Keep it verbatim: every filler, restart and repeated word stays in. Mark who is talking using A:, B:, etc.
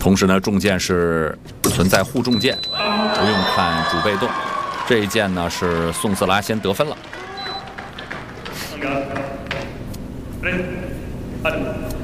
A: 同时呢，重剑是存在护重剑，不用看主被动。这一剑呢是宋瑟拉先得分了。